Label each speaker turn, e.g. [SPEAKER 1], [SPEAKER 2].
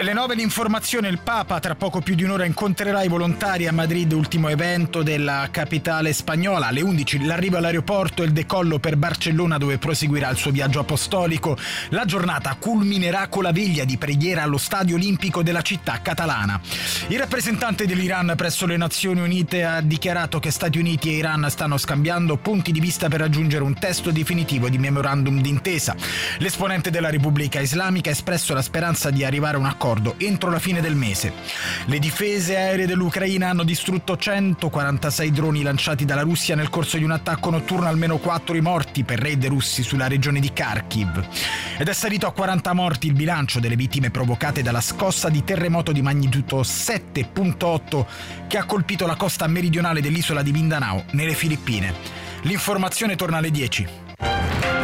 [SPEAKER 1] Alle 9 l'informazione, il Papa tra poco più di un'ora incontrerà i volontari a Madrid, ultimo evento della capitale spagnola. Alle 11 l'arrivo all'aeroporto e il decollo per Barcellona, dove proseguirà il suo viaggio apostolico. La giornata culminerà con la veglia di preghiera allo Stadio Olimpico della città catalana. Il rappresentante dell'Iran presso le Nazioni Unite ha dichiarato che Stati Uniti e Iran stanno scambiando punti di vista per raggiungere un testo definitivo di memorandum d'intesa. L'esponente della Repubblica Islamica ha espresso la speranza di arrivare a un accordo entro la fine del mese. Le difese aeree dell'Ucraina hanno distrutto 146 droni lanciati dalla Russia nel corso di un attacco notturno, almeno 4 i morti per raid russi sulla regione di Kharkiv. Ed è salito a 40 morti il bilancio delle vittime provocate dalla scossa di terremoto di magnitudo 7.8 che ha colpito la costa meridionale dell'isola di Mindanao, nelle Filippine. L'informazione torna alle 10.